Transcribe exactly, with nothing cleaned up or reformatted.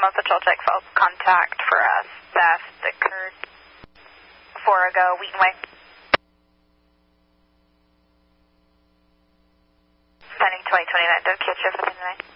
Almost Patrol check false contact for us. Theft occurred four ago, Wheaton Way. Pending twenty twenty-nine, don't catch you for the night.